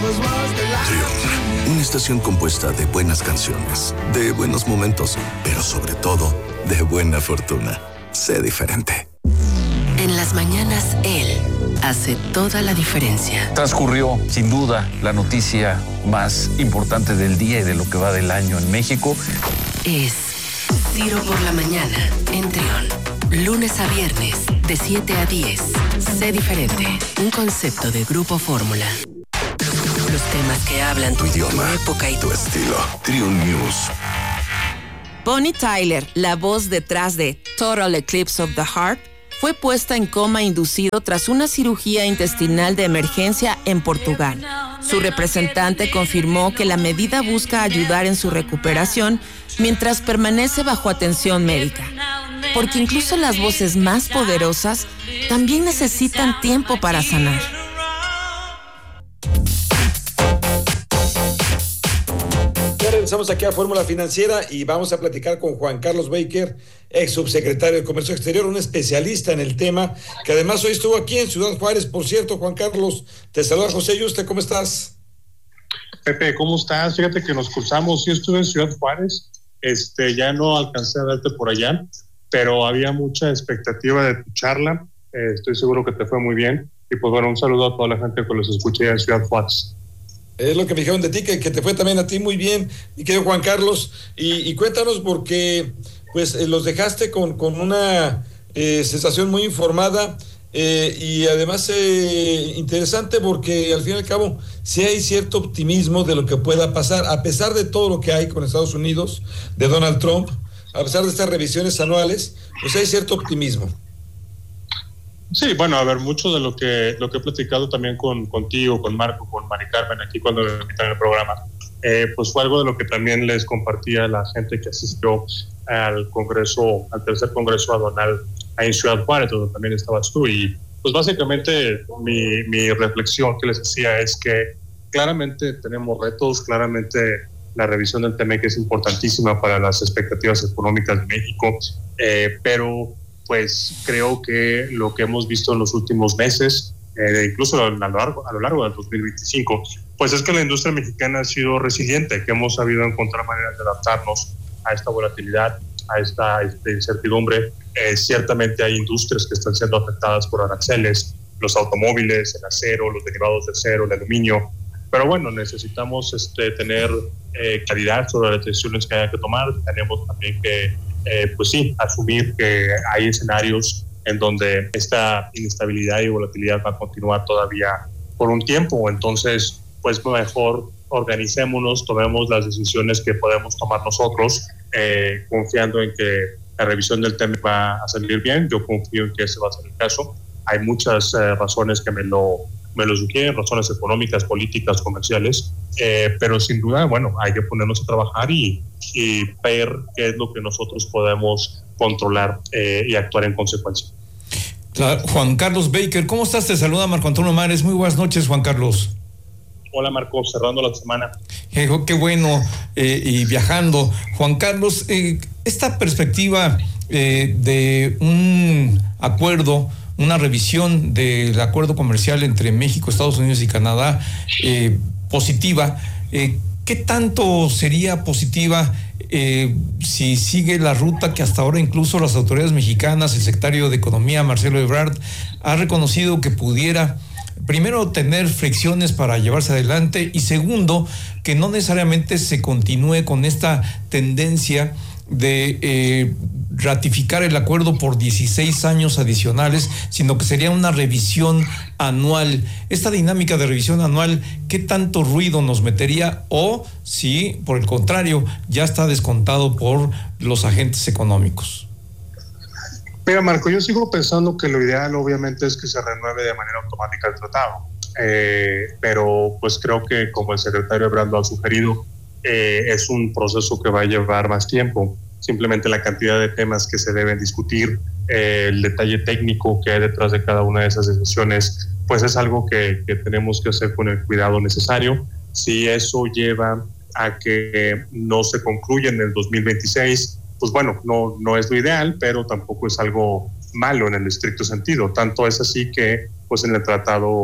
Trión, una estación compuesta de buenas canciones, de buenos momentos, pero sobre todo, de buena fortuna. Sé diferente. En las mañanas, él hace toda la diferencia. Transcurrió, sin duda, la noticia más importante del día y de lo que va del año en México. Es Ciro por la mañana, en Trión. Lunes a viernes, de 7 a 10. Sé diferente. Un concepto de Grupo Fórmula. Los temas que hablan tu idioma, época y tu estilo. Trión News. Bonnie Tyler, la voz detrás de Total Eclipse of the Heart, fue puesta en coma inducido tras una cirugía intestinal de emergencia en Portugal. Su representante confirmó que la medida busca ayudar en su recuperación mientras permanece bajo atención médica. Porque incluso las voces más poderosas también necesitan tiempo para sanar. Regresamos aquí a Fórmula Financiera y vamos a platicar con Juan Carlos Baker, ex subsecretario de Comercio Exterior, un especialista en el tema, que además hoy estuvo aquí en Ciudad Juárez. Por cierto, Juan Carlos, te saluda José Yuste, ¿cómo estás? Pepe, ¿cómo estás? Fíjate que nos cruzamos, sí estuve en Ciudad Juárez, ya no alcancé a verte por allá, pero había mucha expectativa de tu charla, estoy seguro que te fue muy bien, y pues bueno, un saludo a toda la gente que los escuché en Ciudad Juárez. Es lo que me dijeron de ti, que te fue también a ti muy bien, mi querido Juan Carlos, y cuéntanos porque pues los dejaste con una sensación muy informada y además interesante porque al fin y al cabo sí hay cierto optimismo de lo que pueda pasar, a pesar de todo lo que hay con Estados Unidos, de Donald Trump, a pesar de estas revisiones anuales, pues hay cierto optimismo. Sí, bueno, a ver, mucho de lo que he platicado también contigo, con Marco, con Mari Carmen, aquí cuando me invitaron al programa, pues fue algo de lo que también les compartía a la gente que asistió al Congreso, al tercer Congreso aduanal ahí en Ciudad Juárez, donde también estabas tú. Y pues básicamente mi reflexión que les hacía es que claramente tenemos retos, claramente la revisión del TEMEC es importantísima para las expectativas económicas de México, pero pues creo que lo que hemos visto en los últimos meses, incluso a lo largo del 2025, pues es que la industria mexicana ha sido resiliente, que hemos sabido encontrar maneras de adaptarnos a esta volatilidad, a esta incertidumbre. Ciertamente hay industrias que están siendo afectadas por aranceles, los automóviles, el acero, los derivados de acero, el aluminio, pero bueno, necesitamos tener claridad sobre las decisiones que haya que tomar. Tenemos también que pues sí, asumir que hay escenarios en donde esta inestabilidad y volatilidad va a continuar todavía por un tiempo. Entonces, pues mejor organicémonos, tomemos las decisiones que podemos tomar nosotros, confiando en que la revisión del tema va a salir bien. Yo confío en que ese va a ser el caso. Hay muchas razones que me lo sugieren, razones económicas, políticas, comerciales, pero sin duda, bueno, hay que ponernos a trabajar y ver qué es lo que nosotros podemos controlar y actuar en consecuencia. Juan Carlos Baker, ¿cómo estás? Te saluda Marco Antonio Mares. Muy buenas noches, Juan Carlos. Hola, Marco, cerrando la semana. Qué bueno, y viajando. Juan Carlos, esta perspectiva de un acuerdo, una revisión del acuerdo comercial entre México, Estados Unidos y Canadá, positiva, ¿qué tanto sería positiva si sigue la ruta que hasta ahora incluso las autoridades mexicanas, el secretario de Economía, Marcelo Ebrard, ha reconocido que pudiera, primero, tener fricciones para llevarse adelante y segundo, que no necesariamente se continúe con esta tendencia de ratificar el acuerdo por 16 años adicionales, sino que sería una revisión anual. Esta dinámica de revisión anual, ¿qué tanto ruido nos metería? O si, por el contrario, ya está descontado por los agentes económicos. Mira, Marco, yo sigo pensando que lo ideal obviamente es que se renueve de manera automática el tratado, pero pues creo que, como el secretario Ebrard lo ha sugerido, es un proceso que va a llevar más tiempo. Simplemente la cantidad de temas que se deben discutir, el detalle técnico que hay detrás de cada una de esas decisiones, pues es algo que tenemos que hacer con el cuidado necesario. Si eso lleva a que no se concluya en el 2026, pues bueno, no es lo ideal, pero tampoco es algo malo en el estricto sentido. Tanto es así que pues en el tratado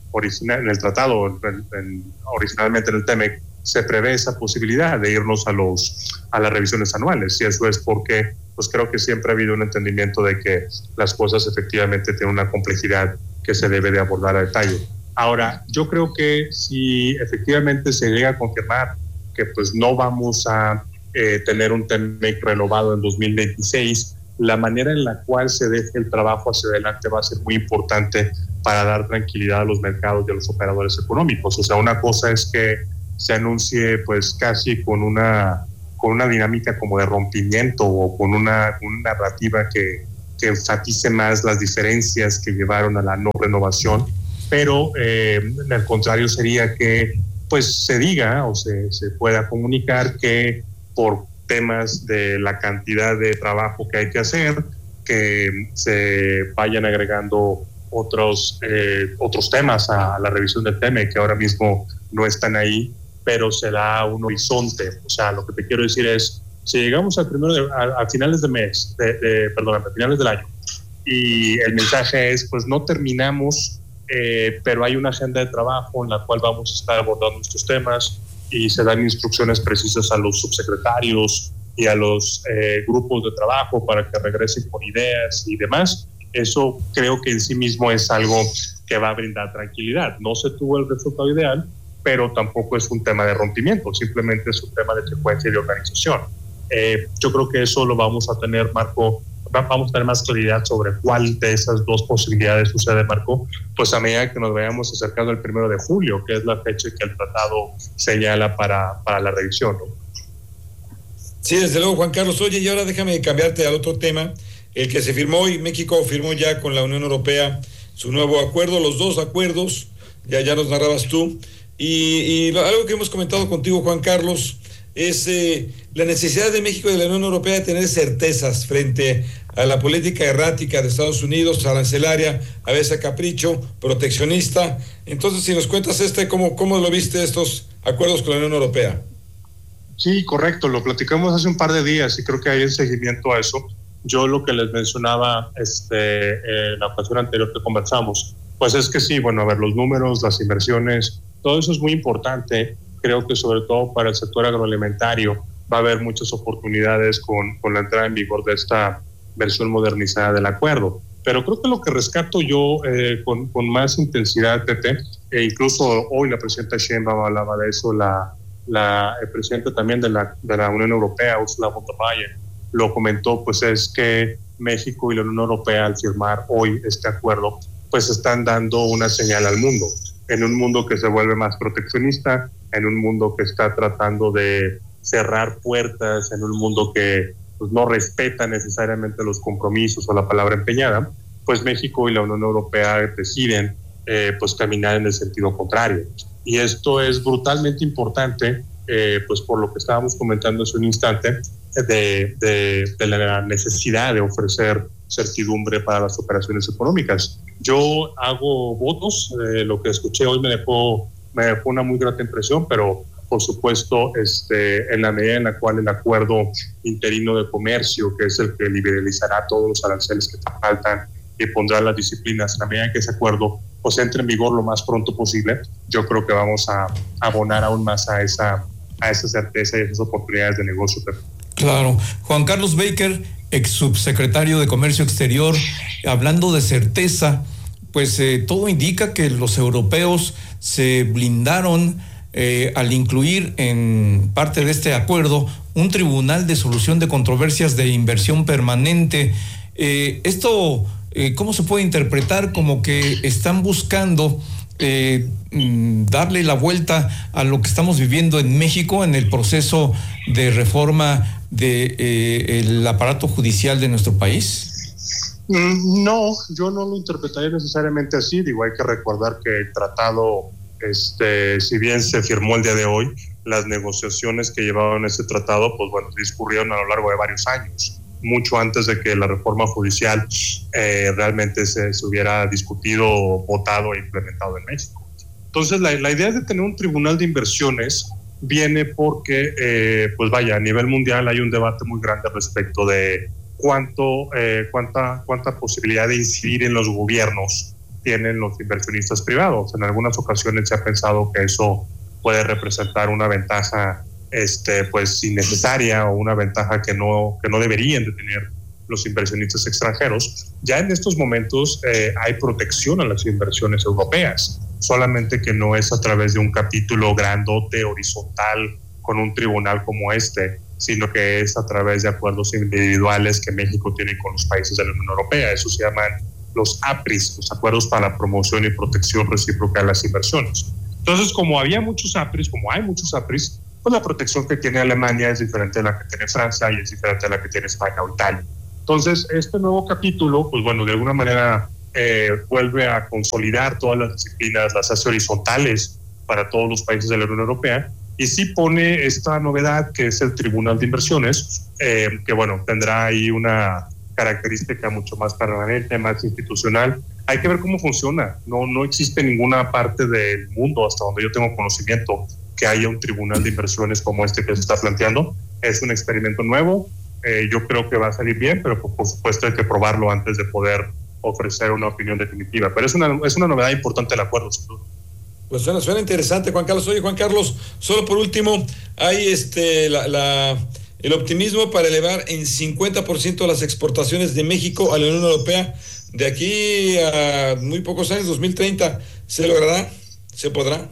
en el tratado, originalmente en el TEMEC, se prevé esa posibilidad de irnos a las revisiones anuales, y eso es porque pues creo que siempre ha habido un entendimiento de que las cosas efectivamente tienen una complejidad que se debe de abordar a detalle. Ahora, yo creo que si efectivamente se llega a confirmar que pues no vamos a tener un TEMEC renovado en 2026, la manera en la cual se deje el trabajo hacia adelante va a ser muy importante para dar tranquilidad a los mercados y a los operadores económicos. O sea, una cosa es que se anuncie pues casi con una dinámica como de rompimiento o con una narrativa que enfatice más las diferencias que llevaron a la no renovación, pero al contrario sería que pues se diga o se pueda comunicar que por temas de la cantidad de trabajo que hay que hacer, que se vayan agregando otros temas a la revisión del TEMEC que ahora mismo no están ahí, pero se da un horizonte. O sea, lo que te quiero decir es, si llegamos a finales de mes, a finales del año, y el mensaje es, pues no terminamos, pero hay una agenda de trabajo en la cual vamos a estar abordando estos temas, y se dan instrucciones precisas a los subsecretarios y a los grupos de trabajo para que regresen con ideas y demás. Eso creo que en sí mismo es algo que va a brindar tranquilidad. No se tuvo el resultado ideal, pero tampoco es un tema de rompimiento, simplemente es un tema de frecuencia y de organización. Yo creo que eso lo vamos a tener, Marco, vamos a tener más claridad sobre cuál de esas dos posibilidades sucede, Marco, pues a medida que nos vayamos acercando al 1 de julio, que es la fecha que el tratado señala para la revisión, ¿no? Sí, desde luego, Juan Carlos. Oye, y ahora déjame cambiarte al otro tema, el que se firmó, y México firmó ya con la Unión Europea su nuevo acuerdo, los dos acuerdos, ya nos narrabas tú, y algo que hemos comentado contigo, Juan Carlos, es la necesidad de México y de la Unión Europea de tener certezas frente a la política errática de Estados Unidos, arancelaria, a veces a capricho, proteccionista. Entonces, si nos cuentas ¿cómo lo viste estos acuerdos con la Unión Europea? Sí, correcto, lo platicamos hace un par de días y creo que hay un seguimiento a eso. Yo lo que les mencionaba en la ocasión anterior que conversamos, pues es que sí, bueno, a ver, los números, las inversiones, todo eso es muy importante. Creo que sobre todo para el sector agroalimentario va a haber muchas oportunidades con la entrada en vigor de esta versión modernizada del acuerdo. Pero creo que lo que rescato yo con más intensidad, Tete, e incluso hoy la presidenta Sheinbaum hablaba de eso, el presidente también de la Unión Europea, Ursula von der Leyen, lo comentó, pues es que México y la Unión Europea al firmar hoy este acuerdo, pues están dando una señal al mundo, en un mundo que se vuelve más proteccionista, en un mundo que está tratando de cerrar puertas, en un mundo que pues, no respeta necesariamente los compromisos o la palabra empeñada, pues México y la Unión Europea deciden pues caminar en el sentido contrario. Y esto es brutalmente importante, pues por lo que estábamos comentando hace un instante, de la necesidad de ofrecer certidumbre para las operaciones económicas. Yo hago votos, lo que escuché hoy me dejó una muy grata impresión, pero por supuesto en la medida en la cual el acuerdo interino de comercio, que es el que liberalizará todos los aranceles que faltan y pondrá las disciplinas, en la medida en que ese acuerdo pues entre en vigor lo más pronto posible, yo creo que vamos a abonar aún más a esa certeza y esas oportunidades de negocio. Claro. Juan Carlos Baker, ex subsecretario de Comercio Exterior, hablando de certeza, pues todo indica que los europeos se blindaron al incluir en parte de este acuerdo un tribunal de solución de controversias de inversión permanente. Esto, ¿cómo se puede interpretar? Como que están buscando darle la vuelta a lo que estamos viviendo en México en el proceso de reforma del aparato judicial de nuestro país. No, yo no lo interpretaría necesariamente así. Digo, hay que recordar que el tratado, si bien se firmó el día de hoy, las negociaciones que llevaban ese tratado, pues bueno, discurrieron a lo largo de varios años, mucho antes de que la reforma judicial realmente se hubiera discutido, votado e implementado en México. Entonces, la idea de tener un tribunal de inversiones viene porque, pues vaya, a nivel mundial hay un debate muy grande respecto de cuánta posibilidad de incidir en los gobiernos tienen los inversionistas privados. En algunas ocasiones se ha pensado que eso puede representar una ventaja pues innecesaria, o una ventaja que no deberían de tener los inversionistas extranjeros. Ya en estos momentos hay protección a las inversiones europeas, solamente que no es a través de un capítulo grandote, horizontal, con un tribunal como sino que es a través de acuerdos individuales que México tiene con los países de la Unión Europea. Eso se llaman los APRIs, los Acuerdos para la Promoción y Protección Recíproca de las Inversiones. Entonces, como hay muchos APRIs, pues la protección que tiene Alemania es diferente a la que tiene Francia y es diferente a la que tiene España o Italia. Entonces, este nuevo capítulo, pues bueno, de alguna manera vuelve a consolidar todas las disciplinas, las hace horizontales para todos los países de la Unión Europea, y sí pone esta novedad que es el Tribunal de Inversiones, que bueno, tendrá ahí una característica mucho más permanente, más institucional. Hay que ver cómo funciona. No existe ninguna parte del mundo, hasta donde yo tengo conocimiento, que haya un tribunal de inversiones como este que se está planteando. Es un experimento nuevo. Yo creo que va a salir bien, pero por supuesto hay que probarlo antes de poder ofrecer una opinión definitiva. Pero es una novedad importante el acuerdo, sin duda. Pues suena interesante, Juan Carlos. Oye, Juan Carlos, solo por último, hay el optimismo para elevar en 50% las exportaciones de México a la Unión Europea de aquí a muy pocos años, 2030. ¿Se logrará? ¿Se podrá?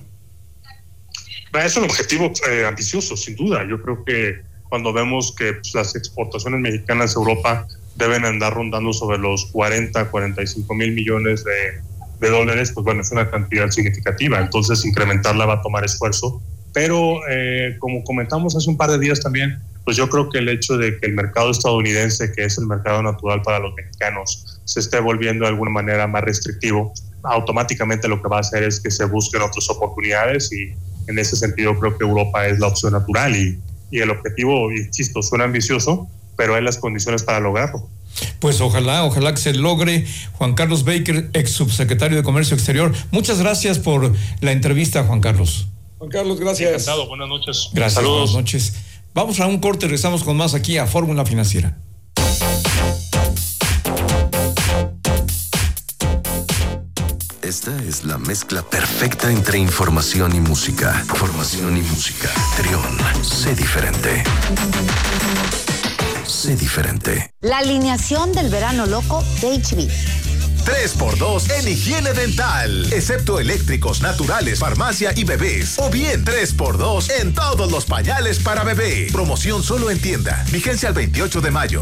Es un objetivo ambicioso, sin duda. Yo creo que cuando vemos que las exportaciones mexicanas a Europa deben andar rondando sobre los 45 mil millones de dólares, pues bueno, es una cantidad significativa. Entonces, incrementarla va a tomar esfuerzo. Pero, como comentamos hace un par de días también, pues yo creo que el hecho de que el mercado estadounidense, que es el mercado natural para los mexicanos, se esté volviendo de alguna manera más restrictivo, automáticamente lo que va a hacer es que se busquen otras oportunidades, y en ese sentido creo que Europa es la opción natural, y el objetivo, insisto, suena ambicioso, pero hay las condiciones para lograrlo. Pues ojalá que se logre. Juan Carlos Baker, ex subsecretario de Comercio Exterior, muchas gracias por la entrevista, Juan Carlos. Juan Carlos, gracias. Encantado, buenas noches. Gracias, saludos. Buenas noches. Vamos a un corte, regresamos con más aquí a Fórmula Financiera. Esta es la mezcla perfecta entre información y música. Información y música. Trión, sé diferente. Sé diferente. La alineación del verano loco de HB. 3x2 en higiene dental, excepto eléctricos, naturales, farmacia y bebés. O bien 3x2 en todos los pañales para bebé. Promoción solo en tienda. Vigencia el 28 de mayo.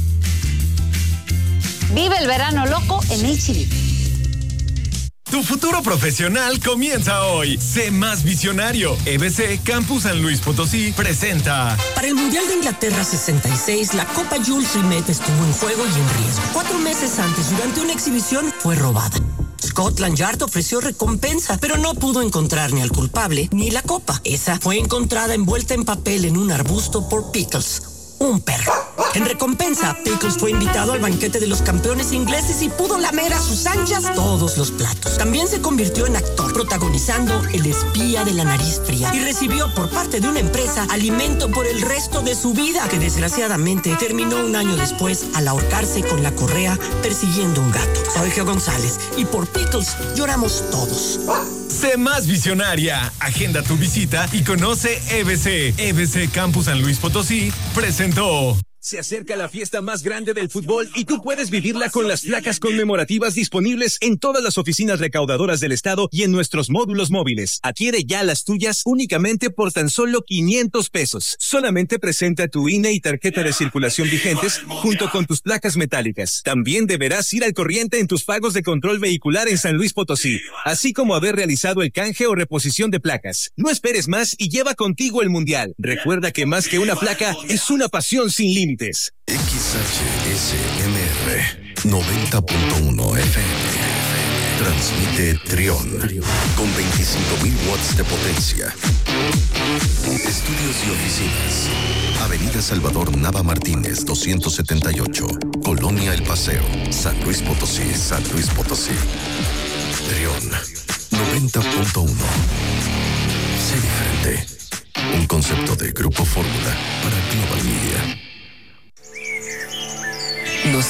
Vive el verano loco en HB. Tu futuro profesional comienza hoy. Sé más visionario. EBC Campus San Luis Potosí presenta. Para el Mundial de Inglaterra 66, la Copa Jules Rimet estuvo en juego y en riesgo. 4 meses antes, durante una exhibición, fue robada. Scotland Yard ofreció recompensa, pero no pudo encontrar ni al culpable ni la copa. Esa fue encontrada envuelta en papel en un arbusto por Pickles, un perro. En recompensa, Pickles fue invitado al banquete de los campeones ingleses y pudo lamer a sus anchas todos los platos. También se convirtió en actor, protagonizando El espía de la nariz fría, y recibió por parte de una empresa alimento por el resto de su vida, que desgraciadamente terminó un año después al ahorcarse con la correa persiguiendo un gato. Soy Geo González y por Pickles lloramos todos. Sé más visionaria. Agenda tu visita y conoce EBC. EBC Campus San Luis Potosí presentó. Se acerca la fiesta más grande del fútbol y tú puedes vivirla con las placas conmemorativas disponibles en todas las oficinas recaudadoras del estado y en nuestros módulos móviles. Adquiere ya las tuyas únicamente por tan solo 500 pesos. Solamente presenta tu INE y tarjeta de circulación vigentes junto con tus placas metálicas. También deberás ir al corriente en tus pagos de control vehicular en San Luis Potosí, así como haber realizado el canje o reposición de placas. No esperes más y lleva contigo el Mundial. Recuerda que más que una placa, es una pasión sin límites. XHSMR 90.1 FM. Transmite Trión con 25.000 watts de potencia. Estudios y oficinas. Avenida Salvador Nava Martínez 278, Colonia El Paseo, San Luis Potosí, San Luis Potosí. Trión 90.1. Sé diferente. Un concepto de Grupo Fórmula para Global Media.